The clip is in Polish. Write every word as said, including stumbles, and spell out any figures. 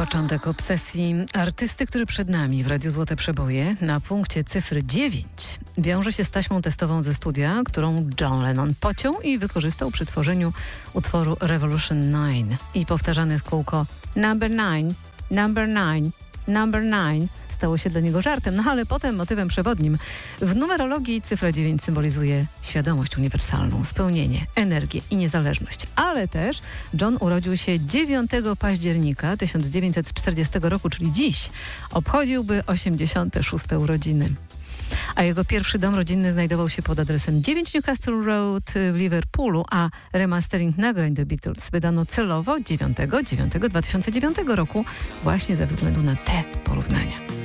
Początek obsesji artysty, który przed nami w Radiu Złote Przeboje na punkcie cyfry dziewięć wiąże się z taśmą testową ze studia, którą John Lennon pociął i wykorzystał przy tworzeniu utworu Revolution nine i powtarzany w kółko Number nine, Number nine, Number nine stało się dla niego żartem, no ale potem motywem przewodnim. W numerologii cyfra dziewięć symbolizuje świadomość uniwersalną, spełnienie, energię i niezależność. Ale też John urodził się dziewiątego października tysiąc dziewięćset czterdziestego roku, czyli dziś obchodziłby osiemdziesiąte szóste urodziny. A jego pierwszy dom rodzinny znajdował się pod adresem dziewięć Newcastle Road w Liverpoolu, a remastering nagrań The Beatles wydano celowo dziewiątego dziewiątego dwa tysiące dziewiątego roku właśnie ze względu na te porównania.